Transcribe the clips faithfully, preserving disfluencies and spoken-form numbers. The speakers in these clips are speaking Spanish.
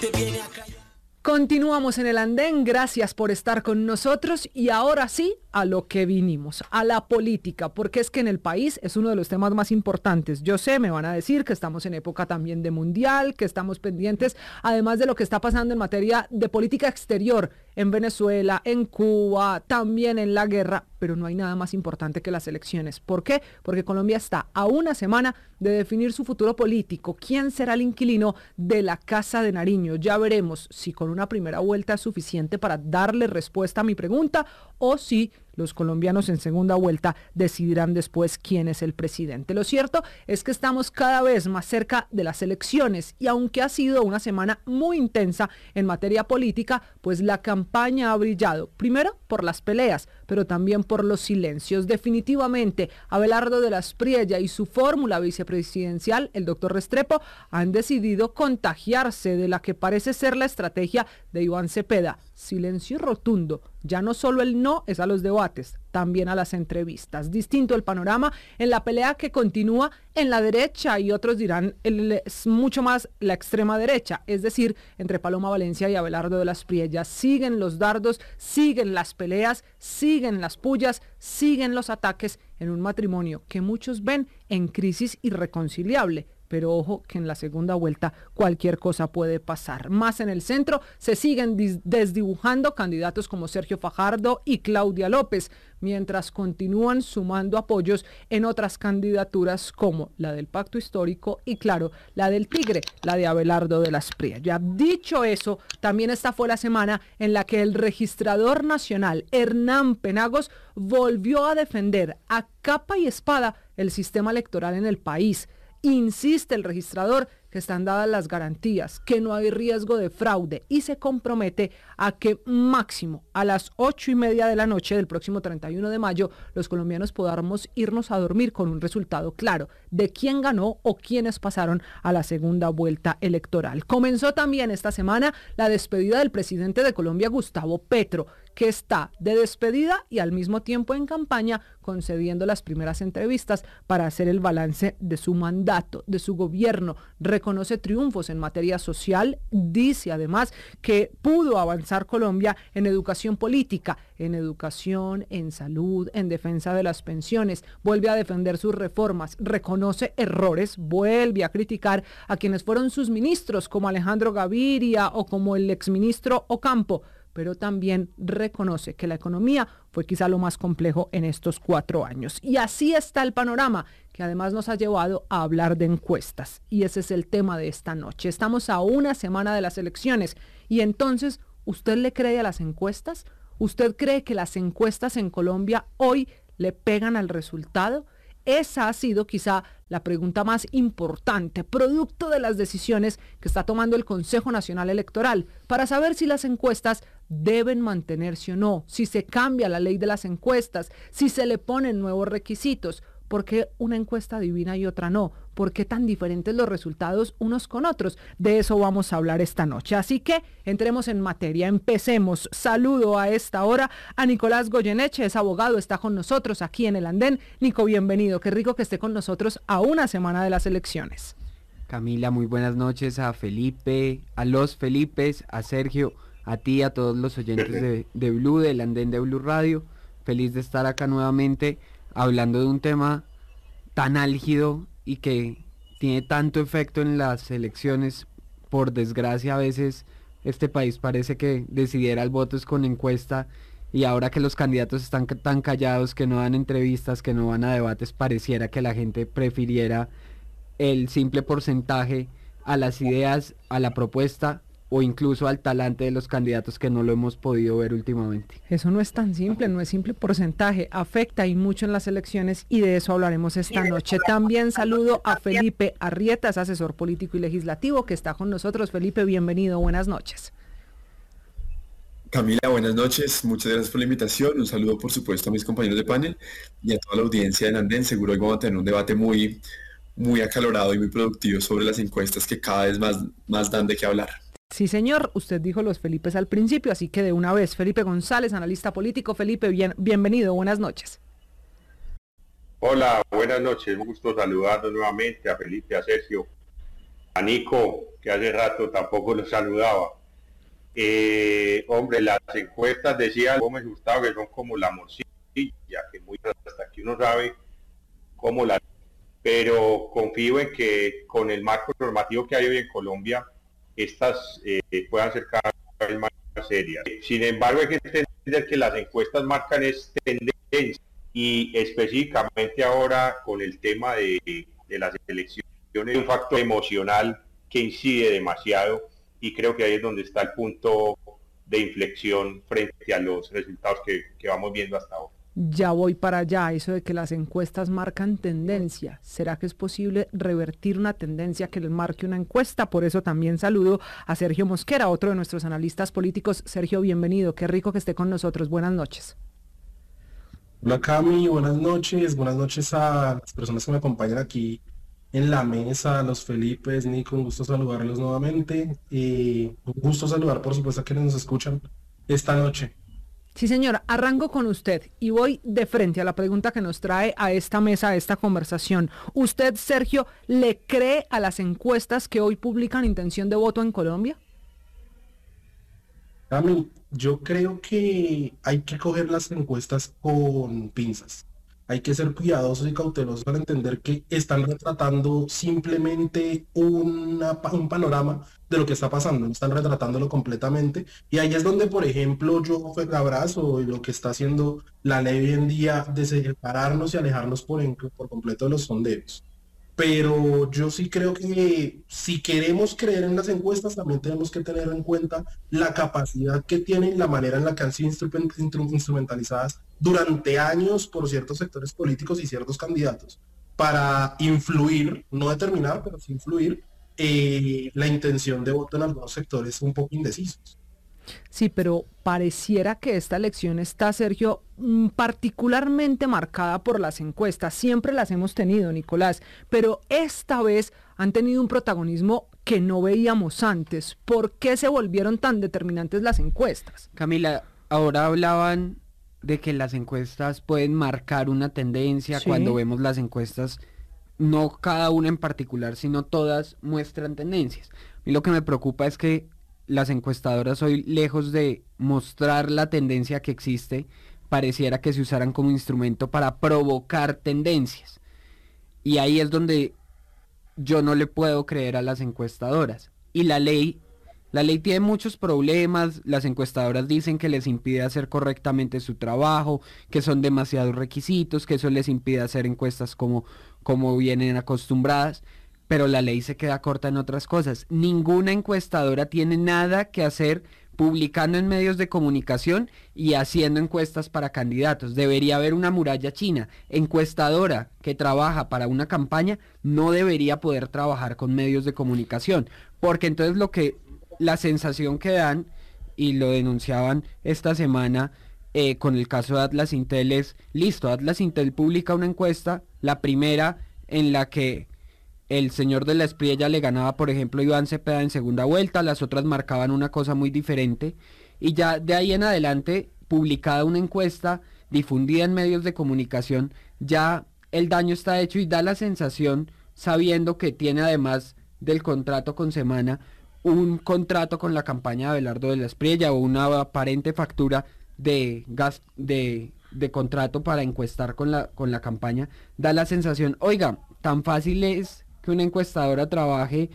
Continuamos en el andén, gracias por estar con nosotros y ahora sí, a lo que vinimos, a la política, porque es que en el país es uno de los temas más importantes. Yo sé, me van a decir que estamos en época también de mundial, que estamos pendientes, además de lo que está pasando en materia de política exterior, en Venezuela, en Cuba, también en la guerra, pero no hay nada más importante que las elecciones. ¿Por qué? Porque Colombia está a una semana de definir su futuro político. ¿Quién será el inquilino de la Casa de Nariño? Ya veremos si con una primera vuelta es suficiente para darle respuesta a mi pregunta o si los colombianos en segunda vuelta decidirán después quién es el presidente. Lo cierto es que estamos cada vez más cerca de las elecciones y aunque ha sido una semana muy intensa en materia política, pues la campaña ha brillado, primero por las peleas, pero también por los silencios. Definitivamente, Abelardo de la Espriella y su fórmula vicepresidencial, el doctor Restrepo, han decidido contagiarse de la que parece ser la estrategia de Iván Cepeda. Silencio rotundo. Ya no solo el no es a los debates, también a las entrevistas. Distinto el panorama en la pelea que continúa en la derecha y otros dirán el, es mucho más la extrema derecha, es decir, entre Paloma Valencia y Abelardo de la Espriella. Siguen los dardos, siguen las peleas, siguen las pullas, siguen los ataques en un matrimonio que muchos ven en crisis irreconciliable. Pero ojo que en la segunda vuelta cualquier cosa puede pasar. Más en el centro se siguen desdibujando candidatos como Sergio Fajardo y Claudia López, mientras continúan sumando apoyos en otras candidaturas como la del Pacto Histórico y claro, la del Tigre, la de Abelardo de la Espriella. Dicho eso, también esta fue la semana en la que el registrador nacional Hernán Penagos volvió a defender a capa y espada el sistema electoral en el país. Insiste el registrador que están dadas las garantías, que no hay riesgo de fraude y se compromete a que máximo a las ocho y media de la noche del próximo treinta y uno de mayo los colombianos podamos irnos a dormir con un resultado claro de quién ganó o quiénes pasaron a la segunda vuelta electoral. Comenzó también esta semana la despedida del presidente de Colombia, Gustavo Petro, que está de despedida y al mismo tiempo en campaña concediendo las primeras entrevistas para hacer el balance de su mandato, de su gobierno. Reconoce triunfos en materia social, dice además que pudo avanzar Colombia en educación política, en educación, en salud, en defensa de las pensiones, vuelve a defender sus reformas, reconoce errores, vuelve a criticar a quienes fueron sus ministros como Alejandro Gaviria o como el exministro Ocampo, pero también reconoce que la economía fue quizá lo más complejo en estos cuatro años. Y así está el panorama, que además nos ha llevado a hablar de encuestas. Y ese es el tema de esta noche. Estamos a una semana de las elecciones. Y entonces, ¿usted le cree a las encuestas? ¿Usted cree que las encuestas en Colombia hoy le pegan al resultado? Esa ha sido quizá la pregunta más importante, producto de las decisiones que está tomando el Consejo Nacional Electoral, para saber si las encuestas deben mantenerse o no, si se cambia la ley de las encuestas, si se le ponen nuevos requisitos. ¿Por qué una encuesta adivina y otra no? ¿Por qué tan diferentes los resultados unos con otros? De eso vamos a hablar esta noche. Así que entremos en materia, empecemos. Saludo a esta hora a Nicolás Goyeneche, es abogado, está con nosotros aquí en el andén. Nico, bienvenido, qué rico que esté con nosotros a una semana de las elecciones. Camila, muy buenas noches a Felipe, a los Felipes, a Sergio, a ti, a todos los oyentes de, de Blue, del andén de Blue Radio. Feliz de estar acá nuevamente hablando de un tema tan álgido y que tiene tanto efecto en las elecciones. Por desgracia, a veces este país parece que decidiera el voto es con encuesta, y ahora que los candidatos están tan callados, que no dan entrevistas, que no van a debates, pareciera que la gente prefiriera el simple porcentaje a las ideas, a la propuesta o incluso al talante de los candidatos, que no lo hemos podido ver últimamente. Eso no es tan simple, no es simple porcentaje, afecta y mucho en las elecciones y de eso hablaremos esta noche. También saludo a Felipe Arrieta, es asesor político y legislativo, que está con nosotros. Felipe, bienvenido, buenas noches. Camila, buenas noches, muchas gracias por la invitación, un saludo por supuesto a mis compañeros de panel y a toda la audiencia del andén. Seguro hoy vamos a tener un debate muy, muy acalorado y muy productivo sobre las encuestas que cada vez más, más dan de qué hablar. Sí, señor, usted dijo los Felipes al principio, así que de una vez, Felipe González, analista político. Felipe, bien, bienvenido, buenas noches. Hola, buenas noches, un gusto saludarlos nuevamente a Felipe, a Sergio a Nico, que hace rato tampoco lo saludaba. Eh, hombre, las encuestas decía Gómez Hurtado que son como la morcilla, que muy hasta que uno sabe cómo la... Pero confío en que con el marco normativo que hay hoy en Colombia, estas eh, puedan ser cada vez más serias. Sin embargo, hay que entender que las encuestas marcan es tendencia, y específicamente ahora con el tema de, de las elecciones, un factor emocional que incide demasiado, y creo que ahí es donde está el punto de inflexión frente a los resultados que, que vamos viendo hasta ahora. Ya voy para allá, eso de que las encuestas marcan tendencia. ¿Será que es posible revertir una tendencia que le marque una encuesta? Por eso también saludo a Sergio Mosquera, otro de nuestros analistas políticos. Sergio, bienvenido, qué rico que esté con nosotros. Buenas noches. Hola Cami, buenas noches, buenas noches a las personas que me acompañan aquí en la mesa, a los Felipes, Nico, un gusto saludarlos nuevamente, y un gusto saludar por supuesto a quienes nos escuchan esta noche. Sí, señora, arranco con usted y voy de frente a la pregunta que nos trae a esta mesa, a esta conversación. ¿Usted, Sergio, le cree a las encuestas que hoy publican intención de voto en Colombia? Cami, yo creo que hay que coger las encuestas con pinzas. Hay que ser cuidadosos y cautelosos para entender que están retratando simplemente una, un panorama de lo que está pasando, no están retratándolo completamente. Y ahí es donde, por ejemplo, yo abrazo lo que está haciendo la ley hoy en día de separarnos y alejarnos por, en, por completo de los sondeos. Pero yo sí creo que si queremos creer en las encuestas, también tenemos que tener en cuenta la capacidad que tienen, la manera en la que han sido instrumentalizadas durante años por ciertos sectores políticos y ciertos candidatos para influir, no determinar, pero sí influir eh, la intención de voto en algunos sectores un poco indecisos. Sí, pero pareciera que esta elección está, Sergio, particularmente marcada por las encuestas. Siempre las hemos tenido, Nicolás, pero esta vez han tenido un protagonismo que no veíamos antes. ¿Por qué se volvieron tan determinantes las encuestas? Camila, ahora hablaban de que las encuestas pueden marcar una tendencia. Sí. Cuando vemos las encuestas, no cada una en particular, sino todas muestran tendencias. A mí lo que me preocupa es que las encuestadoras hoy, lejos de mostrar la tendencia que existe, pareciera que se usaran como instrumento para provocar tendencias. Y ahí es donde yo no le puedo creer a las encuestadoras. Y la ley, la ley tiene muchos problemas. Las encuestadoras dicen que les impide hacer correctamente su trabajo, que son demasiados requisitos, que eso les impide hacer encuestas como, como vienen acostumbradas. Pero la ley se queda corta en otras cosas. Ninguna encuestadora tiene nada que hacer publicando en medios de comunicación y haciendo encuestas para candidatos. Debería haber una muralla china. Encuestadora que trabaja para una campaña no debería poder trabajar con medios de comunicación, porque entonces lo que, la sensación que dan, y lo denunciaban esta semana eh, con el caso de Atlas Intel, es, listo, Atlas Intel publica una encuesta, la primera en la que el señor de la Espriella le ganaba, por ejemplo, a Iván Cepeda en segunda vuelta, las otras marcaban una cosa muy diferente, y ya de ahí en adelante, publicada una encuesta, difundida en medios de comunicación, ya el daño está hecho y da la sensación, sabiendo que tiene además del contrato con Semana, un contrato con la campaña de Abelardo de la Espriella o una aparente factura de gas, de, de contrato para encuestar con la, con la campaña, da la sensación, oiga, tan fácil es que una encuestadora trabaje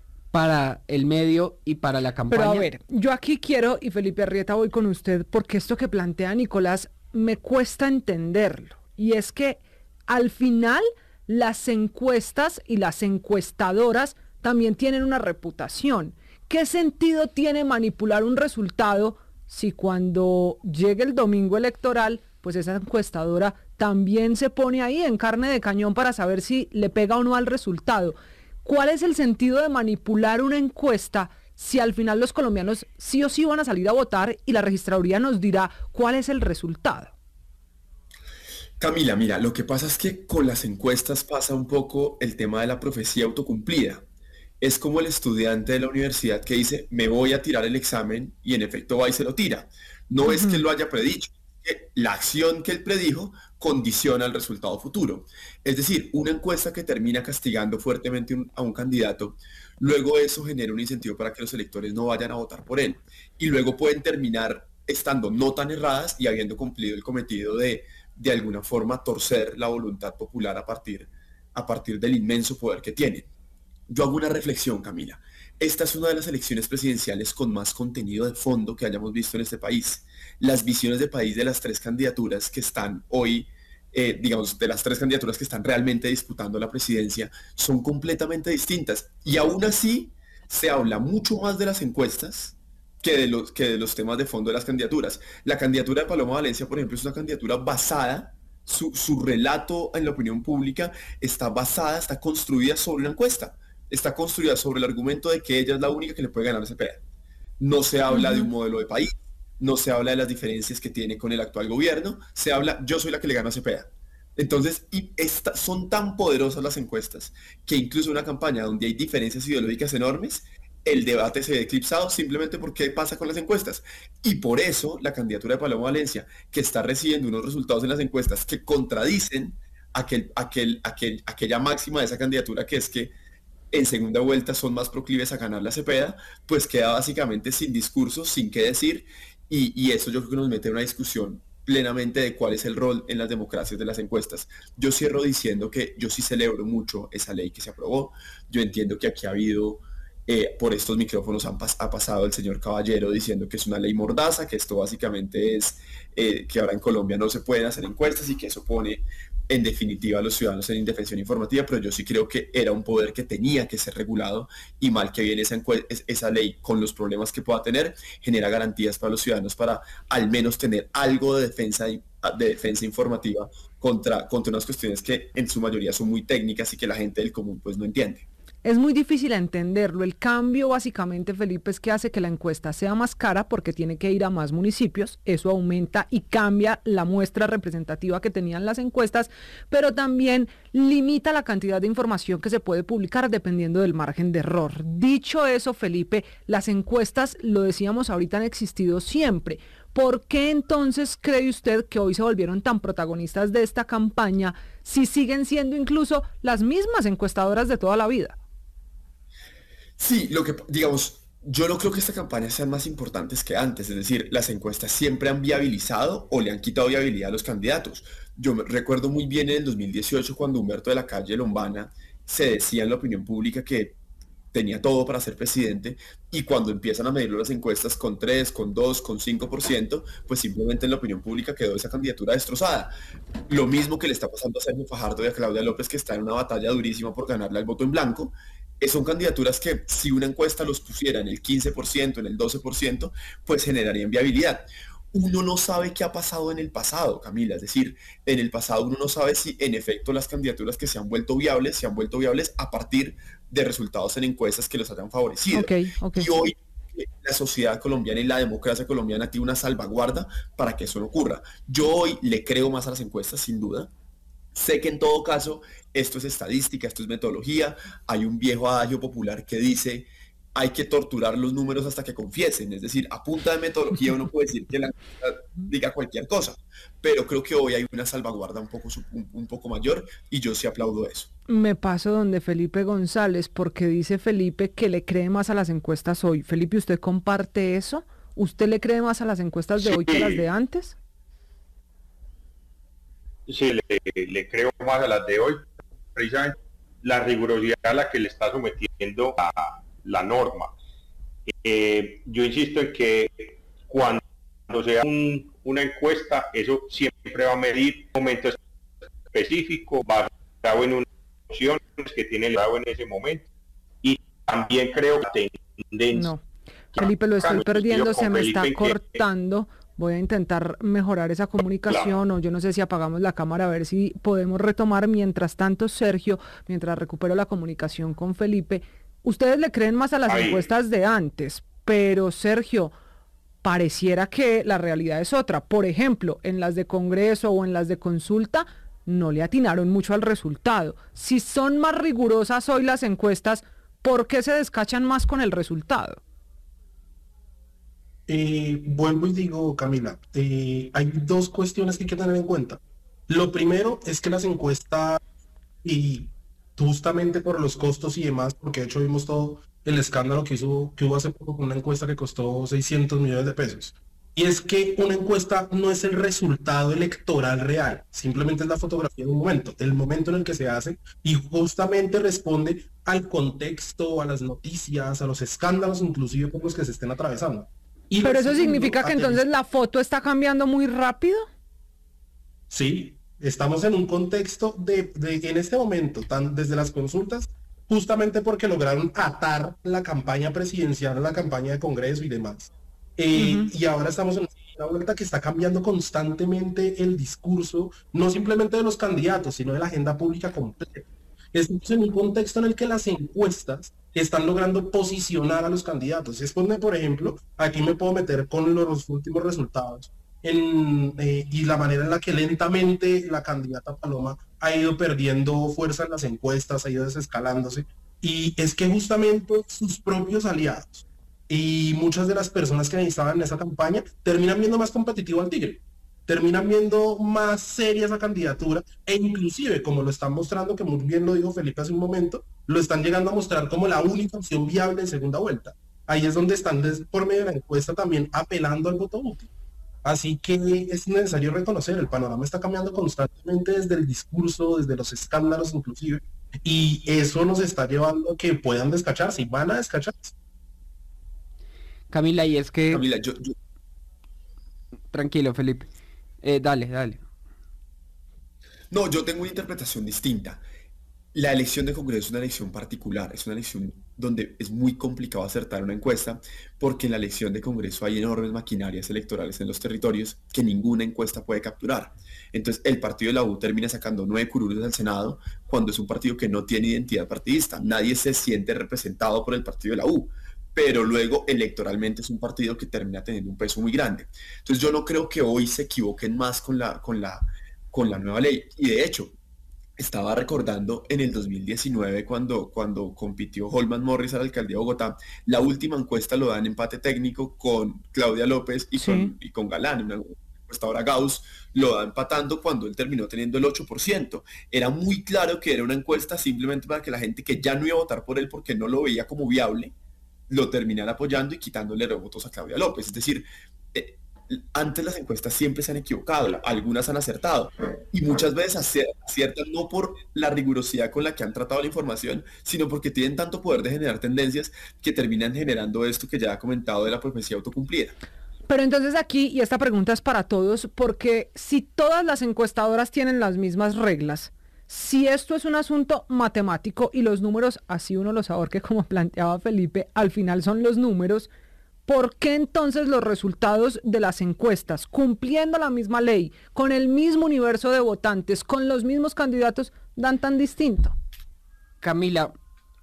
para el medio y para la campaña. Pero a ver, yo aquí quiero, y Felipe Arrieta voy con usted, porque esto que plantea Nicolás me cuesta entenderlo. Y es que al final las encuestas y las encuestadoras también tienen una reputación. ¿Qué sentido tiene manipular un resultado si cuando llegue el domingo electoral, pues esa encuestadora también se pone ahí en carne de cañón para saber si le pega o no al resultado? ¿Cuál es el sentido de manipular una encuesta si al final los colombianos sí o sí van a salir a votar y la registraduría nos dirá cuál es el resultado? Camila, mira, lo que pasa es que con las encuestas pasa un poco el tema de la profecía autocumplida. Es como el estudiante de la universidad que dice, me voy a tirar el examen, y en efecto va y se lo tira. No uh-huh. es que él lo haya predicho, que la acción que él predijo condiciona el resultado futuro. Es decir, una encuesta que termina castigando fuertemente un, a un candidato, luego eso genera un incentivo para que los electores no vayan a votar por él. Y luego pueden terminar estando no tan erradas y habiendo cumplido el cometido de, de alguna forma, torcer la voluntad popular a partir, a partir del inmenso poder que tienen. Yo hago una reflexión, Camila. Esta es una de las elecciones presidenciales con más contenido de fondo que hayamos visto en este país. Las visiones de país de las tres candidaturas que están hoy, eh, digamos, de las tres candidaturas que están realmente disputando la presidencia, son completamente distintas. Y aún así, se habla mucho más de las encuestas que de los, que de los temas de fondo de las candidaturas. La candidatura de Paloma Valencia, por ejemplo, es una candidatura basada, su, su relato en la opinión pública está basada, está construida sobre una encuesta. Está construida sobre el argumento de que ella es la única que le puede ganar a Cepeda. No se habla uh-huh. de un modelo de país, no se habla de las diferencias que tiene con el actual gobierno, se habla, yo soy la que le gano a Cepeda. Entonces, y esta, son tan poderosas las encuestas que incluso una campaña donde hay diferencias ideológicas enormes, el debate se ve eclipsado simplemente porque pasa con las encuestas. Y por eso la candidatura de Paloma Valencia, que está recibiendo unos resultados en las encuestas que contradicen aquel, aquel, aquel, aquella máxima de esa candidatura, que es que en segunda vuelta son más proclives a ganar la Cepeda, pues queda básicamente sin discurso, sin qué decir, y, y eso yo creo que nos mete en una discusión plenamente de cuál es el rol en las democracias de las encuestas. Yo cierro diciendo que yo sí celebro mucho esa ley que se aprobó. Yo entiendo que aquí ha habido, eh, por estos micrófonos han pas- ha pasado el señor Caballero diciendo que es una ley mordaza, que esto básicamente es eh, que ahora en Colombia no se pueden hacer encuestas y que eso pone en definitiva a los ciudadanos en indefensión informativa, pero yo sí creo que era un poder que tenía que ser regulado, y mal que viene esa, encue- esa ley con los problemas que pueda tener, genera garantías para los ciudadanos para al menos tener algo de defensa, de defensa informativa contra, contra unas cuestiones que en su mayoría son muy técnicas y que la gente del común pues no entiende. Es muy difícil entenderlo. El cambio básicamente, Felipe, es que hace que la encuesta sea más cara porque tiene que ir a más municipios. Eso aumenta y cambia la muestra representativa que tenían las encuestas, pero también limita la cantidad de información que se puede publicar dependiendo del margen de error. Dicho eso, Felipe, las encuestas, lo decíamos ahorita, han existido siempre. ¿Por qué entonces cree usted que hoy se volvieron tan protagonistas de esta campaña si siguen siendo incluso las mismas encuestadoras de toda la vida? Sí, lo que, digamos, yo no creo que esta campaña sean más importantes que antes, es decir, las encuestas siempre han viabilizado o le han quitado viabilidad a los candidatos. Yo me recuerdo muy bien en el dos mil dieciocho cuando Humberto de la Calle Lombana se decía en la opinión pública que tenía todo para ser presidente, y cuando empiezan a medirlo las encuestas con tres, con dos, con cinco por ciento, pues simplemente en la opinión pública quedó esa candidatura destrozada. Lo mismo que le está pasando a Sergio Fajardo y a Claudia López, que está en una batalla durísima por ganarle al voto en blanco. Son candidaturas que si una encuesta los pusiera en el quince por ciento, en el doce por ciento, pues generarían viabilidad. Uno no sabe qué ha pasado en el pasado, Camila, es decir, en el pasado uno no sabe si en efecto las candidaturas que se han vuelto viables, se han vuelto viables a partir de resultados en encuestas que los hayan favorecido. Okay, okay. Y hoy la sociedad colombiana y la democracia colombiana tiene una salvaguarda para que eso no ocurra. Yo hoy le creo más a las encuestas, sin duda. Sé que en todo caso esto es estadística, esto es metodología. Hay un viejo adagio popular que dice: hay que torturar los números hasta que confiesen. Es decir, a punta de metodología uno puede decir que la diga cualquier cosa, pero creo que hoy hay una salvaguarda un poco, un, un poco mayor, y yo sí aplaudo eso. Me paso donde Felipe González, porque dice Felipe que le cree más a las encuestas hoy. Felipe, ¿usted comparte eso? ¿Usted le cree más a las encuestas de sí. hoy que las de antes? Sí, le, le creo más a las de hoy, precisamente la rigurosidad a la que le está sometiendo a la norma. Eh, yo insisto en que cuando sea un, una encuesta, eso siempre va a medir un momento específico, basado en unas opciones que tiene el lado en ese momento. Y también creo que la tendencia... No, Felipe, lo estoy perdiendo, se me está cortando. Voy a intentar mejorar esa comunicación, claro. O yo no sé si apagamos la cámara a ver si podemos retomar. Mientras tanto, Sergio, mientras recupero la comunicación con Felipe, ustedes le creen más a las Ahí. encuestas de antes, pero Sergio, pareciera que la realidad es otra. Por ejemplo, en las de Congreso o en las de consulta, no le atinaron mucho al resultado. Si son más rigurosas hoy las encuestas, ¿por qué se descachan más con el resultado? Eh, vuelvo y digo, Camila, eh, hay dos cuestiones que hay que tener en cuenta. Lo primero es que las encuestas, y justamente por los costos y demás, porque de hecho vimos todo el escándalo que hizo, que hubo hace poco con una encuesta que costó seiscientos millones de pesos. Y es que una encuesta no es el resultado electoral real, simplemente es la fotografía de un momento, el momento en el que se hace y justamente responde al contexto, a las noticias, a los escándalos inclusive por los que se estén atravesando. Y lo Pero eso segundo, significa que aterriza- entonces la foto está cambiando muy rápido. Sí, estamos en un contexto de, de en este momento, tan, desde las consultas, justamente porque lograron atar la campaña presidencial a la campaña de Congreso y demás. Eh, Ujú. y ahora estamos en una vuelta que está cambiando constantemente el discurso, no simplemente de los candidatos, sino de la agenda pública completa. Estamos en un contexto en el que las encuestas están logrando posicionar a los candidatos. Es donde, por ejemplo, aquí me puedo meter con los últimos resultados en, eh, y la manera en la que lentamente la candidata Paloma ha ido perdiendo fuerza en las encuestas, ha ido desescalándose. Y es que justamente sus propios aliados y muchas de las personas que estaban en esa campaña terminan viendo más competitivo al Tigre, terminan viendo más seria esa candidatura e inclusive, como lo están mostrando, que muy bien lo dijo Felipe hace un momento, lo están llegando a mostrar como la única opción viable en segunda vuelta. Ahí es donde están des- por medio de la encuesta también apelando al voto útil. Así que es necesario reconocer, el panorama está cambiando constantemente desde el discurso, desde los escándalos inclusive, y eso nos está llevando a que puedan descacharse y van a descacharse. Camila, y es que, Camila, yo, yo- tranquilo, Felipe. Eh, dale, dale. no, yo tengo una interpretación distinta. La elección de Congreso es una elección particular, es una elección donde es muy complicado acertar una encuesta, porque en la elección de Congreso hay enormes maquinarias electorales en los territorios que ninguna encuesta puede capturar. Entonces, el partido de la U termina sacando nueve curules al Senado cuando es un partido que no tiene identidad partidista. Nadie se siente representado por el partido de la U, pero luego electoralmente es un partido que termina teniendo un peso muy grande. Entonces, yo no creo que hoy se equivoquen más con la, con la, con la nueva ley. Y de hecho, estaba recordando en el dos mil diecinueve cuando, cuando compitió Holman Morris a la alcaldía de Bogotá, la última encuesta lo da en empate técnico con Claudia López y Sí. con, y con Galán, una encuestadora Gauss, lo da empatando cuando él terminó teniendo el ocho por ciento. Era muy claro que era una encuesta simplemente para que la gente que ya no iba a votar por él porque no lo veía como viable, lo terminara apoyando y quitándole los votos a Claudia López. Es decir, eh, antes las encuestas siempre se han equivocado, algunas han acertado y muchas veces aciertan no por la rigurosidad con la que han tratado la información, sino porque tienen tanto poder de generar tendencias que terminan generando esto que ya ha comentado de la profecía autocumplida. Pero entonces aquí, y esta pregunta es para todos, porque si todas las encuestadoras tienen las mismas reglas, si esto es un asunto matemático y los números, así uno los ahorque como planteaba Felipe, al final son los números, ¿por qué entonces los resultados de las encuestas, cumpliendo la misma ley, con el mismo universo de votantes, con los mismos candidatos, dan tan distinto? Camila,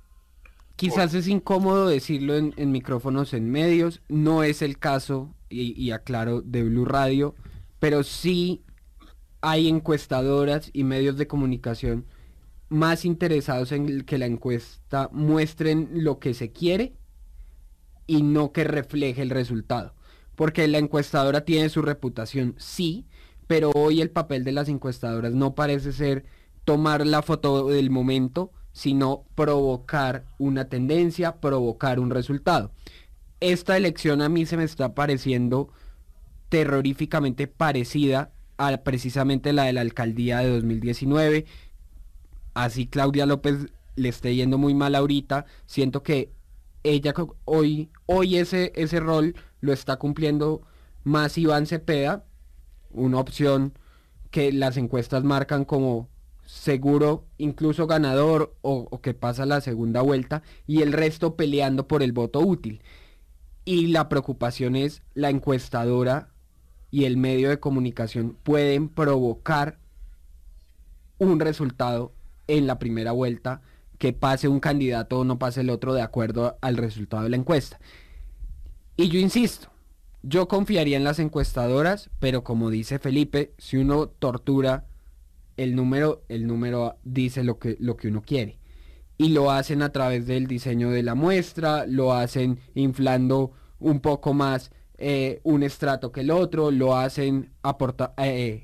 quizás es incómodo decirlo en, en micrófonos en medios, no es el caso, y, y aclaro, de Blue Radio, pero sí hay encuestadoras y medios de comunicación más interesados en que la encuesta muestren lo que se quiere y no que refleje el resultado. Porque la encuestadora tiene su reputación, sí, pero hoy el papel de las encuestadoras no parece ser tomar la foto del momento, sino provocar una tendencia, provocar un resultado. Esta elección a mí se me está pareciendo terroríficamente parecida a precisamente la de la alcaldía de dos mil diecinueve. Así Claudia López le esté yendo muy mal ahorita, siento que ella hoy, hoy ese, ese rol lo está cumpliendo más Iván Cepeda, una opción que las encuestas marcan como seguro, incluso ganador o, o que pasa la segunda vuelta, y el resto peleando por el voto útil. Y la preocupación es la encuestadora y el medio de comunicación pueden provocar un resultado en la primera vuelta, que pase un candidato o no pase el otro de acuerdo al resultado de la encuesta. Y yo insisto, yo confiaría en las encuestadoras, pero como dice Felipe, si uno tortura el número, el número dice lo que, lo que uno quiere. Y lo hacen a través del diseño de la muestra, lo hacen inflando un poco más eh, un estrato que el otro, lo hacen aporta, eh,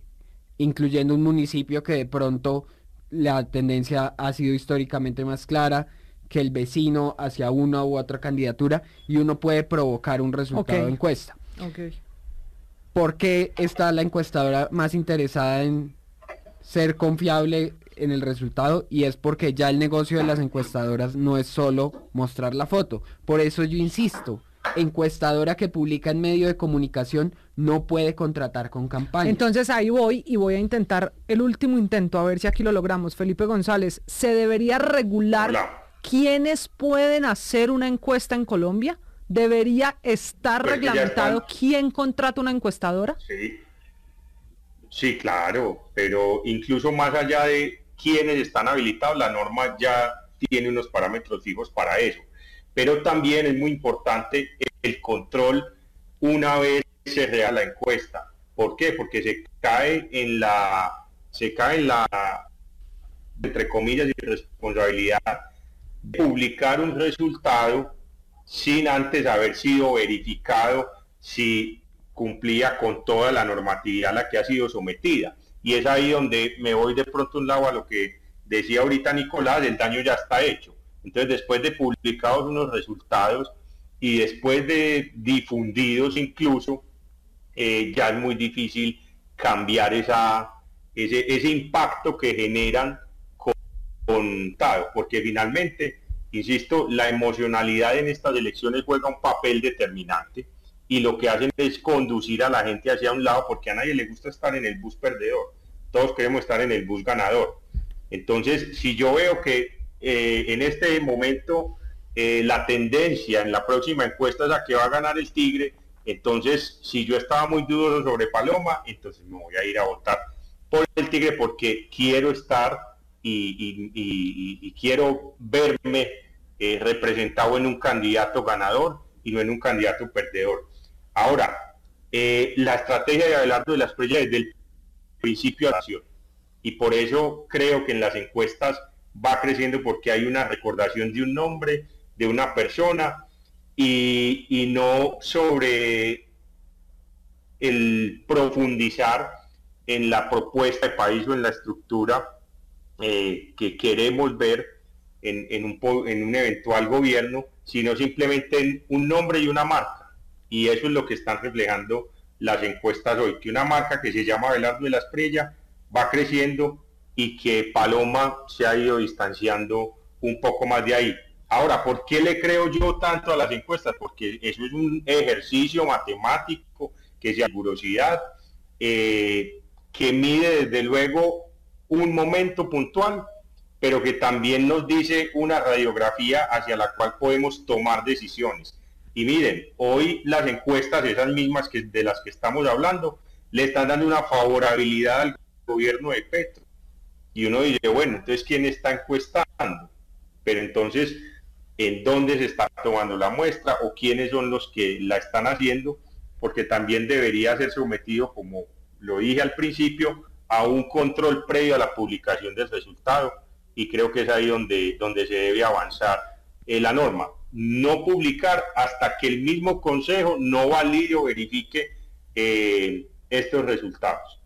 incluyendo un municipio que de pronto la tendencia ha sido históricamente más clara, que el vecino hacia una u otra candidatura y uno puede provocar un resultado Ok. de encuesta. Ok. ¿Por qué está la encuestadora más interesada en ser confiable en el resultado? Y es porque ya el negocio de las encuestadoras no es solo mostrar la foto. Por eso yo insisto, encuestadora que publica en medio de comunicación no puede contratar con campaña. Entonces ahí voy y voy a intentar el último intento, a ver si aquí lo logramos. Felipe González, ¿se debería regular Hola. quiénes pueden hacer una encuesta en Colombia? ¿Debería estar Pues que ya reglamentado están. quién contrata una encuestadora? Sí, sí, claro, pero incluso más allá de quienes están habilitados, la norma ya tiene unos parámetros fijos para eso. Pero también es muy importante el control una vez se realiza la encuesta. ¿Por qué? Porque se cae en la, se cae en la, entre comillas, irresponsabilidad de publicar un resultado sin antes haber sido verificado si cumplía con toda la normatividad a la que ha sido sometida. Y es ahí donde me voy de pronto un lado a lo que decía ahorita Nicolás, el daño ya está hecho. Entonces, después de publicados unos resultados y después de difundidos incluso, eh, ya es muy difícil cambiar esa, ese, ese impacto que generan contado, porque finalmente, insisto, la emocionalidad en estas elecciones juega un papel determinante y lo que hacen es conducir a la gente hacia un lado, porque a nadie le gusta estar en el bus perdedor, todos queremos estar en el bus ganador. Entonces, si yo veo que eh, en este momento eh, la tendencia en la próxima encuesta es a que va a ganar el Tigre, entonces si yo estaba muy dudoso sobre Paloma, entonces me voy a ir a votar por el Tigre porque quiero estar y, y, y, y quiero verme eh, representado en un candidato ganador y no en un candidato perdedor. Ahora, eh, la estrategia de Abelardo de la Espriella desde el principio de la nación, y por eso creo que en las encuestas va creciendo porque hay una recordación de un nombre, de una persona, y, y no sobre el profundizar en la propuesta de país o en la estructura eh, que queremos ver en, en, un, en un eventual gobierno, sino simplemente en un nombre y una marca. Y eso es lo que están reflejando las encuestas hoy, que una marca que se llama Abelardo de la Espriella va creciendo y que Paloma se ha ido distanciando un poco más de ahí. Ahora, ¿por qué le creo yo tanto a las encuestas? Porque eso es un ejercicio matemático que es de rigurosidad, eh, que mide desde luego un momento puntual, pero que también nos dice una radiografía hacia la cual podemos tomar decisiones. Y miren, hoy las encuestas, esas mismas que de las que estamos hablando, le están dando una favorabilidad al gobierno de Petro. Y uno dice, bueno, entonces ¿quién está encuestando? Pero entonces, ¿en dónde se está tomando la muestra? ¿O quiénes son los que la están haciendo? Porque también debería ser sometido, como lo dije al principio, a un control previo a la publicación del resultado. Y creo que es ahí donde, donde se debe avanzar eh, la norma. No publicar hasta que el mismo Consejo no valide o verifique eh, estos resultados.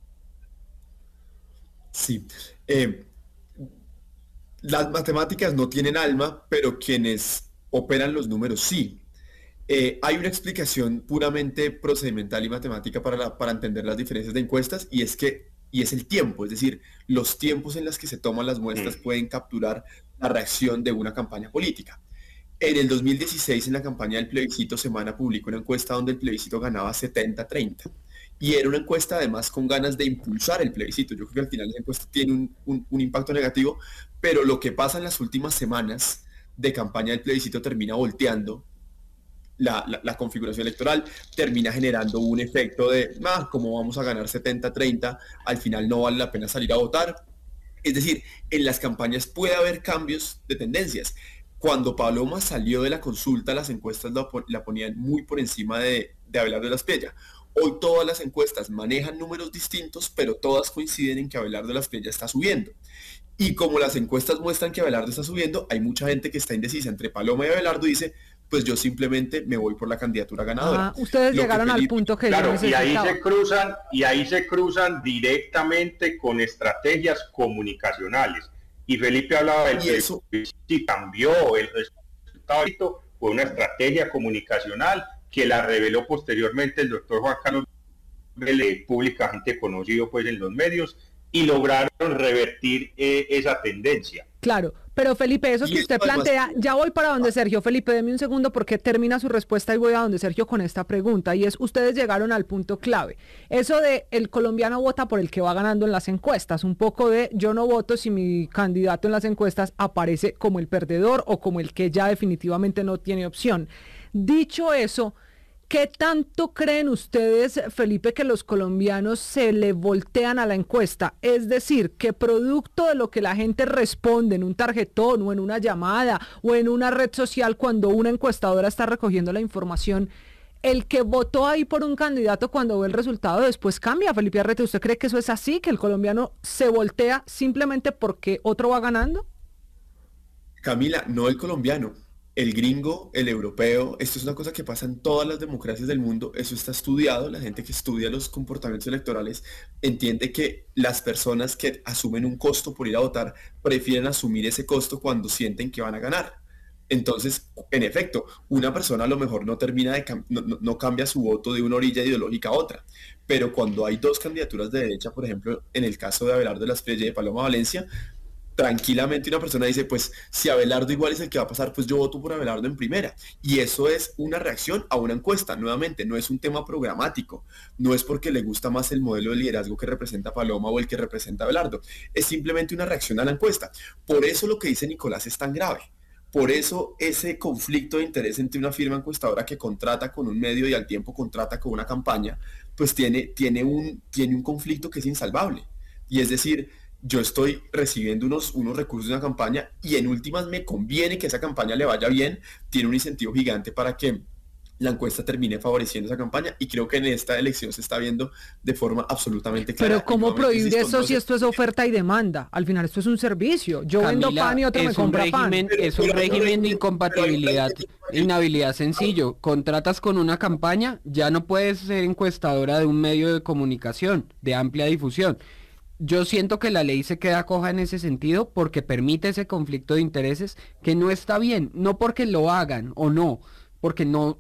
Sí. Eh, las matemáticas no tienen alma, pero quienes operan los números sí. Eh, hay una explicación puramente procedimental y matemática para, la, para entender las diferencias de encuestas y es que y es el tiempo, es decir, los tiempos en los que se toman las muestras pueden capturar la reacción de una campaña política. En el dos mil dieciséis, en la campaña del plebiscito, Semana publicó una encuesta donde el plebiscito ganaba setenta a treinta. Y era una encuesta además con ganas de impulsar el plebiscito. Yo creo que al final la encuesta tiene un, un, un impacto negativo, pero lo que pasa en las últimas semanas de campaña del plebiscito termina volteando La, la, la configuración electoral, termina generando un efecto de, ah, como vamos a ganar setenta a treinta, al final no vale la pena salir a votar. Es decir, en las campañas puede haber cambios de tendencias. Cuando Paloma salió de la consulta, las encuestas la, la ponían muy por encima de, de Abelardo de la Espriella. Hoy todas las encuestas manejan números distintos, pero todas coinciden en que Abelardo de la Espriella está subiendo. Y como las encuestas muestran que Abelardo está subiendo, hay mucha gente que está indecisa entre Paloma y Abelardo y dice, pues yo simplemente me voy por la candidatura ganadora. Ah, ustedes Lo llegaron Felipe, al punto que claro, yo y ahí necesitaba. se cruzan y ahí se cruzan directamente con estrategias comunicacionales. Y Felipe hablaba del Y eso, y cambió el resultado, fue una estrategia comunicacional que la reveló posteriormente el doctor Juan Carlos Vélez, públicamente conocido pues en los medios, y lograron revertir eh, esa tendencia. Claro, pero Felipe, eso que usted plantea, ya voy para donde Sergio. Felipe, deme un segundo porque termina su respuesta y voy a donde Sergio con esta pregunta, y es, ustedes llegaron al punto clave, eso de el colombiano vota por el que va ganando en las encuestas, un poco de yo no voto si mi candidato en las encuestas aparece como el perdedor o como el que ya definitivamente no tiene opción. Dicho eso, ¿qué tanto creen ustedes, Felipe, que los colombianos se le voltean a la encuesta? Es decir, que producto de lo que la gente responde en un tarjetón o en una llamada o en una red social cuando una encuestadora está recogiendo la información, el que votó ahí por un candidato cuando ve el resultado después cambia? Felipe Arrete, ¿usted cree que eso es así, que el colombiano se voltea simplemente porque otro va ganando? Camila, no el colombiano, el gringo, el europeo, esto es una cosa que pasa en todas las democracias del mundo, eso está estudiado, la gente que estudia los comportamientos electorales entiende que las personas que asumen un costo por ir a votar prefieren asumir ese costo cuando sienten que van a ganar. Entonces, en efecto, una persona a lo mejor no termina de cam- no, no- no cambia su voto de una orilla ideológica a otra, pero cuando hay dos candidaturas de derecha, por ejemplo, en el caso de Abelardo de las Espriella y de Paloma Valencia, tranquilamente una persona dice, pues si Abelardo igual es el que va a pasar, pues yo voto por Abelardo en primera. Y eso es una reacción a una encuesta. Nuevamente, no es un tema programático, no es porque le gusta más el modelo de liderazgo que representa Paloma o el que representa Abelardo, es simplemente una reacción a la encuesta. Por eso lo que dice Nicolás es tan grave. Por eso ese conflicto de interés entre una firma encuestadora que contrata con un medio y al tiempo contrata con una campaña, pues tiene, tiene, un, tiene un conflicto que es insalvable. Y es decir, yo estoy recibiendo unos, unos recursos de una campaña y en últimas me conviene que esa campaña le vaya bien, tiene un incentivo gigante para que la encuesta termine favoreciendo esa campaña y creo que en esta elección se está viendo de forma absolutamente clara. Pero ¿cómo nuevamente prohibir insisto, eso no si sé- esto es oferta y demanda? Al final esto es un servicio. Yo Camila, vendo pan y otro me es un compra pan. régimen, Pero- es un pero hay un régimen de régimen- incompatibilidad, pero hay un régimen- inhabilidad sencillo. Contratas con una campaña, ya no puedes ser encuestadora de un medio de comunicación de amplia difusión. Yo siento que la ley se queda coja en ese sentido porque permite ese conflicto de intereses que no está bien, no porque lo hagan o no, porque no,